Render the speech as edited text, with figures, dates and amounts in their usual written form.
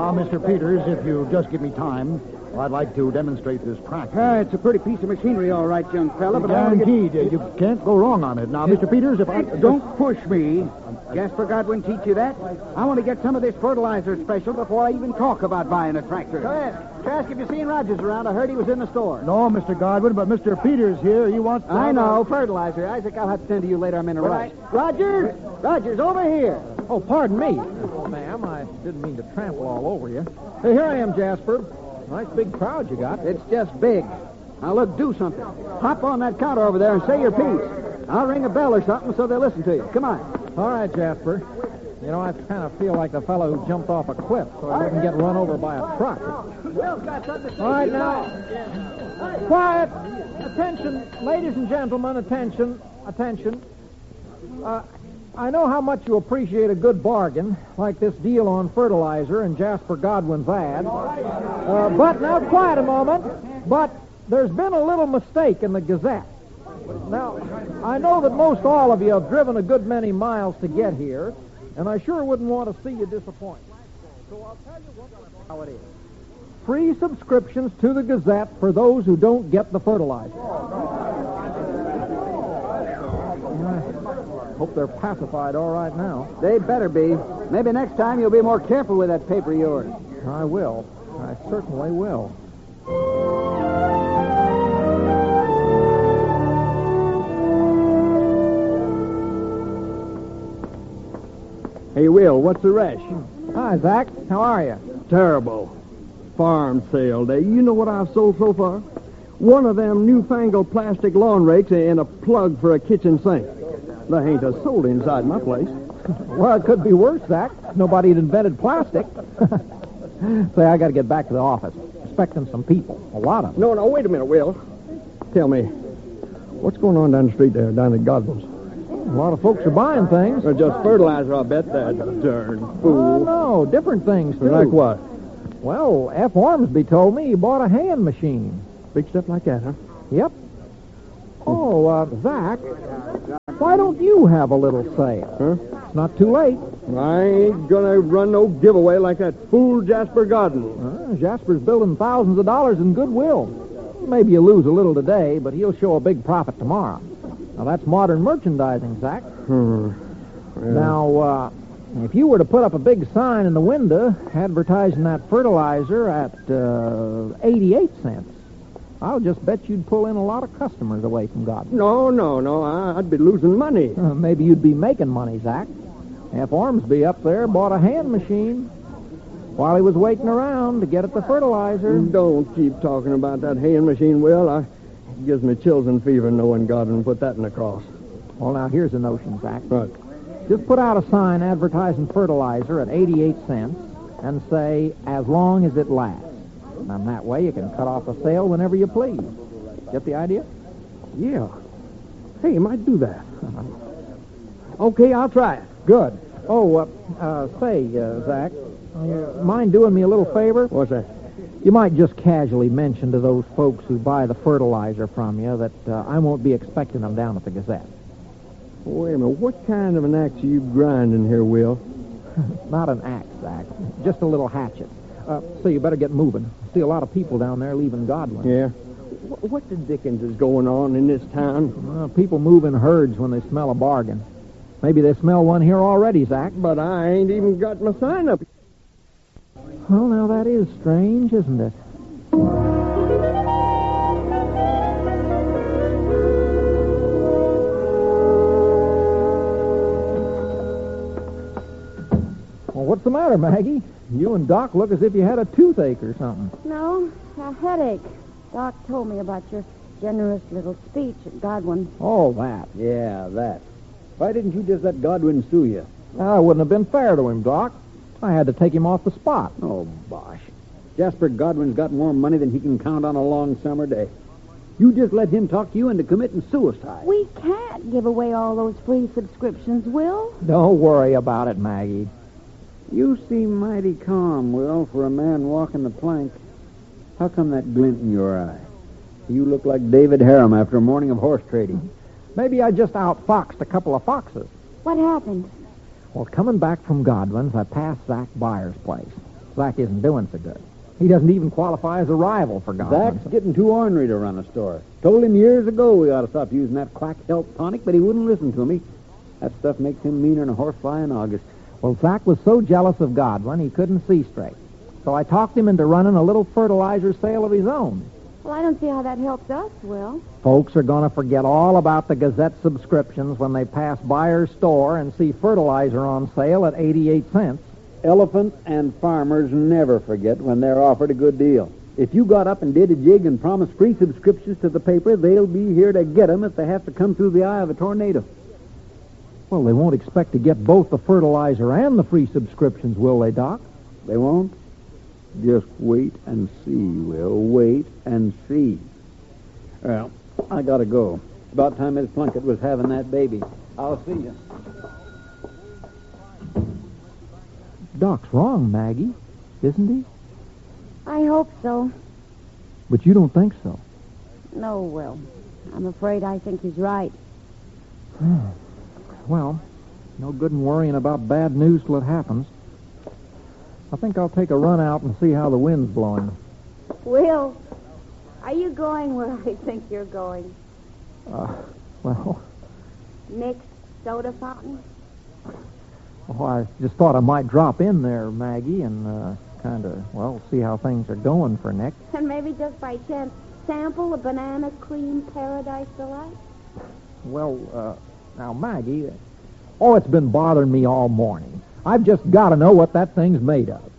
Now, Mr. Peters, if you just give me time, I'd like to demonstrate this tractor. It's a pretty piece of machinery, all right, young fella, but I want to Guaranteed. You can't go wrong on it. Now, Mr. Peters, if I... Don't push me. Jasper Godwin teach you that? I want to get some of this fertilizer special before I even talk about buying a tractor. Go ahead. Trask, if you've seen Rogers around, I heard he was in the store. No, Mr. Godwin, but Mr. Peters here, he wants... I know, fertilizer. Isaac, I'll have to send to you later. I'm in a rush. Rogers! Rogers, over here. Oh, pardon me. Oh, ma'am, I didn't mean to trample all over you. Hey, here I am, Jasper. Nice big crowd you got. It's just big. Now, look, do something. Hop on that counter over there and say your piece. I'll ring a bell or something so they'll listen to you. Come on. All right, Jasper. You know, I kind of feel like the fellow who jumped off a cliff so I wouldn't get run over by a truck. Will's got something to say. All right, now. Quiet. Attention, ladies and gentlemen, attention. I know how much you appreciate a good bargain, like this deal on fertilizer and Jasper Godwin's ad. But now, quiet a moment. But there's been a little mistake in the Gazette. Now, I know that most all of you have driven a good many miles to get here, and I sure wouldn't want to see you disappoint. So I'll tell you how it is. Free subscriptions to the Gazette for those who don't get the fertilizer. Hope they're pacified all right now. They better be. Maybe next time you'll be more careful with that paper of yours. I will. I certainly will. Hey, Will, what's the rush? Hi, Zach. How are you? Terrible. Farm sale day. You know what I've sold so far? One of them newfangled plastic lawn rakes and a plug for a kitchen sink. There ain't a soul inside my place. Well, it could be worse, Zach. Nobody had invented plastic. Say, I got to get back to the office. Expecting some people. A lot of them. No, wait a minute, Will. Tell me, what's going on down the street there, down at Godwin's? A lot of folks are buying things. Or just fertilizer, I bet. That darn fool. Oh, no, different things, too. Like what? Well, F. Ormsby told me he bought a hand machine. Big stuff like that, huh? Yep. Oh, Zach, why don't you have a little sale? Huh? It's not too late. I ain't gonna run no giveaway like that fool Jasper Godwin. Jasper's building thousands of dollars in goodwill. Maybe you lose a little today, but he'll show a big profit tomorrow. Now, that's modern merchandising, Zach. Yeah. Now, if you were to put up a big sign in the window advertising that fertilizer at 88 cents, I'll just bet you'd pull in a lot of customers away from Godwin. No. I'd be losing money. Maybe you'd be making money, Zach. F. Ormsby up there bought a hand machine while he was waiting around to get at the fertilizer. Don't keep talking about that hand machine, Will. It gives me chills and fever knowing Godwin put that in the cross. Well, now, here's a notion, Zach. Right. Just put out a sign advertising fertilizer at 88 cents and say, as long as it lasts. And that way you can cut off a sale whenever you please. Get the idea? Yeah. Hey, you might do that. Okay, I'll try it. Good. Oh, say, Zach, you mind doing me a little favor? What's that? You might just casually mention to those folks who buy the fertilizer from you that I won't be expecting them down at the Gazette. Wait a minute. What kind of an axe are you grinding here, Will? Not an axe, Zach. Just a little hatchet. So you better get moving. See a lot of people down there leaving Godwin. Yeah. What the dickens is going on in this town? People move in herds when they smell a bargain. Maybe they smell one here already, Zach. But I ain't even got my sign up. Well, now that is strange, isn't it? Well, what's the matter, Maggie? You and Doc look as if you had a toothache or something. No, a headache. Doc told me about your generous little speech at Godwin. Oh, that. Yeah, that. Why didn't you just let Godwin sue you? That wouldn't have been fair to him, Doc. I had to take him off the spot. Oh, bosh. Jasper Godwin's got more money than he can count on a long summer day. You just let him talk you into committing suicide. We can't give away all those free subscriptions, Will. Don't worry about it, Maggie. You seem mighty calm, Will, for a man walking the plank. How come that glint in your eye? You look like David Harum after a morning of horse trading. Maybe I just outfoxed a couple of foxes. What happened? Well, coming back from Godwin's, I passed Zach Byers' place. Zach isn't doing so good. He doesn't even qualify as a rival for Godwin. Zach's getting too ornery to run a store. Told him years ago we ought to stop using that quack health tonic, but he wouldn't listen to me. That stuff makes him meaner than a horsefly in August. Well, Zach was so jealous of Godwin he couldn't see straight. So I talked him into running a little fertilizer sale of his own. Well, I don't see how that helps us, Will. Folks are going to forget all about the Gazette subscriptions when they pass Byers' store and see fertilizer on sale at 88 cents. Elephants and farmers never forget when they're offered a good deal. If you got up and did a jig and promised free subscriptions to the paper, they'll be here to get 'em if they have to come through the eye of a tornado. Well, they won't expect to get both the fertilizer and the free subscriptions, will they, Doc? They won't? Just wait and see, Will. Wait and see. Well, I gotta go. About time Miss Plunkett was having that baby. I'll see you. Doc's wrong, Maggie, isn't he? I hope so. But you don't think so. No, Will. I'm afraid I think he's right. Well, no good in worrying about bad news till it happens. I think I'll take a run out and see how the wind's blowing. Will, are you going where I think you're going? Well, Nick's soda fountain? I just thought I might drop in there, Maggie, and see how things are going for Nick. And maybe just by chance sample a banana cream paradise delight? Well, now, Maggie, it's been bothering me all morning. I've just got to know what that thing's made of.